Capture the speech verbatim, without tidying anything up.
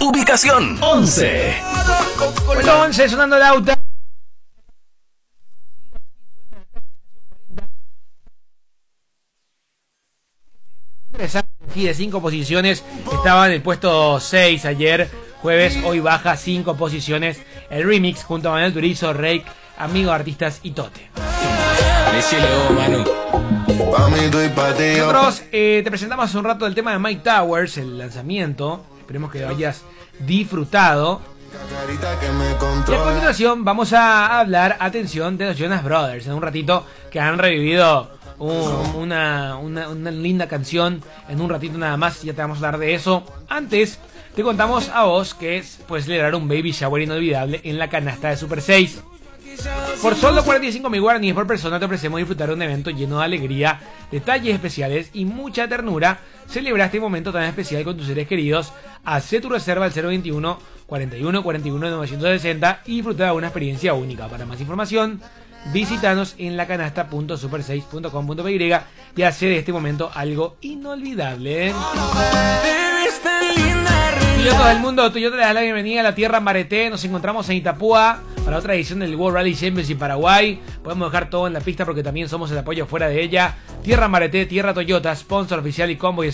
tu ubicación. once. Bueno, once sonando el auto. De cinco posiciones, estaba en el puesto seis ayer jueves, hoy baja cinco posiciones el remix junto a Manuel Turizo, Rake, Amigo Artistas y Tote. Nosotros eh, te presentamos hace un rato el tema de Mike Towers, el lanzamiento, esperemos que lo hayas disfrutado. Y a continuación vamos a hablar, atención, de los Jonas Brothers, en un ratito, que han revivido Un, una, una, una linda canción en un ratito nada más, ya te vamos a hablar de eso. Antes te contamos a vos que puedes celebrar un baby shower inolvidable en la canasta de Super seis. Por solo cuarenta y cinco mil guaraníes por persona te ofrecemos disfrutar de un evento lleno de alegría, detalles especiales y mucha ternura. Celebra este momento tan especial con tus seres queridos. Hacé tu reserva al cero veintiuno, cuarenta y uno, cuarenta y uno, novecientos sesenta y disfruta de una experiencia única. Para más información, visítanos en lacanasta punto super seis punto com punto p y y hacer de este momento algo inolvidable. Pilotos del mundo, Toyota les da la bienvenida a la tierra Mareté. Nos encontramos en Itapúa para otra edición del World Rally Championship Paraguay. Podemos dejar todo en la pista porque también somos el apoyo fuera de ella. Tierra Mareté, Tierra Toyota, sponsor oficial y combo y